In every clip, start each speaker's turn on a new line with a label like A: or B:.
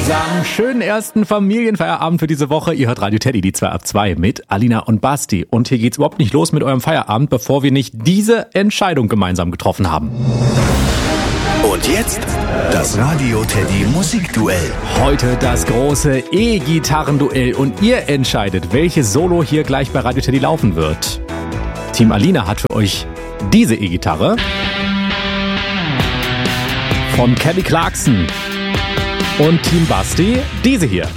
A: Am schönen ersten Familienfeierabend für diese Woche. Ihr hört Radio Teddy, die 2 ab 2 mit Alina und Basti. Und hier geht's überhaupt nicht los mit eurem Feierabend, bevor wir nicht diese Entscheidung gemeinsam getroffen haben.
B: Und jetzt das Radio Teddy Musikduell.
A: Heute das große E-Gitarrenduell und ihr entscheidet, welches Solo hier gleich bei Radio Teddy laufen wird. Team Alina hat für euch diese E-Gitarre von Kelly Clarkson. Und Team Basti, diese hier.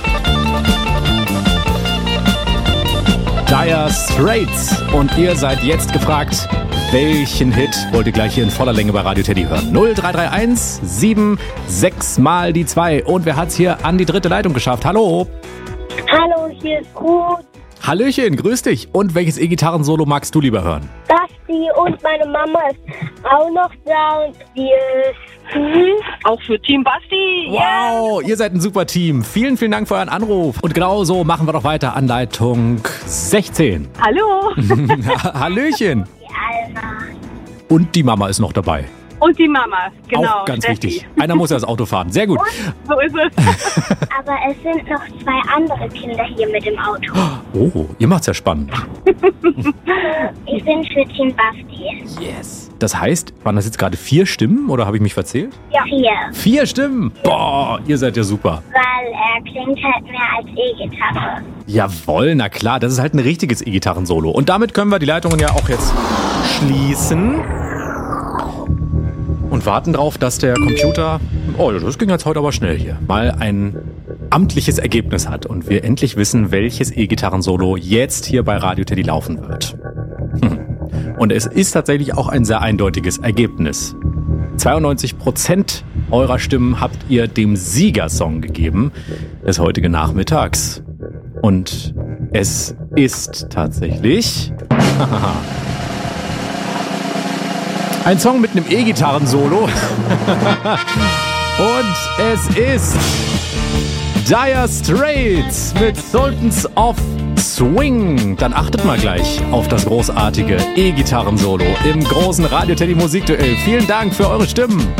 A: Dire Straits. Und ihr seid jetzt gefragt, welchen Hit wollt ihr gleich hier in voller Länge bei Radio Teddy hören? 0331 76 mal die 2. Und wer hat's hier an die dritte Leitung geschafft? Hallo.
C: Hallo, hier ist Ruth.
A: Hallöchen, grüß dich. Und welches E-Gitarren-Solo magst du lieber hören?
C: Basti und meine Mama ist auch noch da und die ist
D: auch für Team Basti.
A: Wow, ihr seid ein super Team. Vielen, vielen Dank für euren Anruf. Und genau so machen wir doch weiter an Leitung 16.
D: Hallo.
A: Hallöchen.
C: die Alma.
A: Und die Mama ist noch dabei.
D: Und die Mama, genau.
A: Auch ganz
D: Steffi.
A: wichtig. Einer muss ja das Auto fahren. Sehr gut.
D: So ist es.
C: Aber es sind noch 2 andere Kinder hier mit dem Auto.
A: Oh, ihr macht's ja spannend.
C: Ich bin für Team Basti.
A: Yes. Das heißt, waren das jetzt gerade 4 Stimmen oder habe ich mich verzählt?
C: Ja. 4.
A: 4 Stimmen? Boah, ihr seid ja super.
C: Weil er klingt halt mehr als E-Gitarre.
A: Jawohl, na klar, das ist halt ein richtiges E-Gitarren-Solo. Und damit können wir die Leitungen ja auch jetzt schließen. Und warten drauf, dass der Computer, oh, das ging jetzt heute aber schnell hier, mal ein amtliches Ergebnis hat und wir endlich wissen, welches E-Gitarren-Solo jetzt hier bei Radio Teddy laufen wird. Und es ist tatsächlich auch ein sehr eindeutiges Ergebnis. 92% eurer Stimmen habt ihr dem Siegersong gegeben des heutigen Nachmittags. Und es ist tatsächlich ein Song mit einem E-Gitarren-Solo. Und es ist Dire Straits mit Sultans of Swing. Dann achtet mal gleich auf das großartige E-Gitarren-Solo im großen Radio Teddy Musikduell. Vielen Dank für eure Stimmen.